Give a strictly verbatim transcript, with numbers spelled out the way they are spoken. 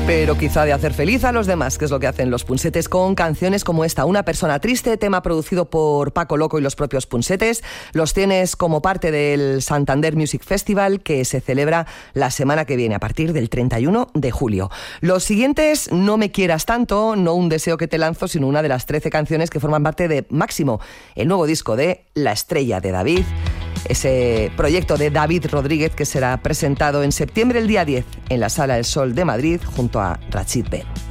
pero quizá de hacer feliz a los demás, que es lo que hacen los Punsetes con canciones como esta, Una persona triste, tema producido por Paco Loco y los propios Punsetes. Los tienes como parte del Santander Music Festival, que se celebra la semana que viene, a partir del treinta y uno de julio. Los siguientes, No me quieras tanto, no un deseo que te lanzo, sino una de las trece canciones que forman parte de Máximo, el nuevo disco de La Estrella de David. Ese proyecto de David Rodríguez que será presentado en septiembre, el día diez, en la Sala El Sol de Madrid, junto a Rachid Ben.